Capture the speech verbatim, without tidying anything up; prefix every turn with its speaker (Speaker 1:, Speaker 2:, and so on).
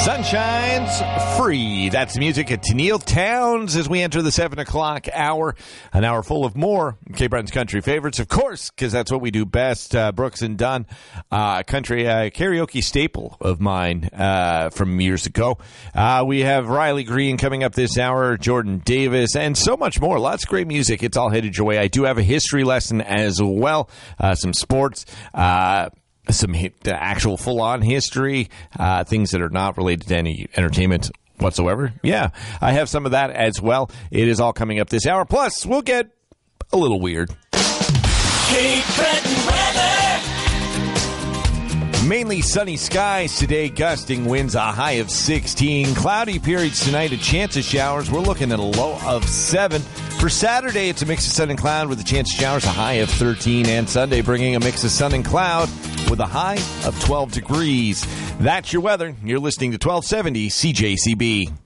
Speaker 1: Sunshine's free. That's music at Tennille Towns as we enter the seven o'clock hour. An hour full of more Cape Breton's country favorites, of course, because that's what we do best. Uh, Brooks and Dunn, uh, country uh, karaoke staple of mine uh, from years ago. Uh, we have Riley Green coming up this hour, Jordan Davis, and so much more. Lots of great music. It's all headed your way. I do have a history lesson as well, uh, some sports, uh some hit, uh, actual full-on history, uh, things that are not related to any entertainment whatsoever. Yeah, I have some of that as well. It is all coming up this hour. Plus, we'll get a little weird.
Speaker 2: Cape Breton weather.
Speaker 1: Mainly sunny skies today, gusting winds a high of sixteen. Cloudy periods tonight, a chance of showers. We're looking at a low of seven. For Saturday, it's a mix of sun and cloud with a chance of showers, a high of thirteen. And Sunday, bringing a mix of sun and cloud with a high of twelve degrees. That's your weather. You're listening to twelve seventy C J C B.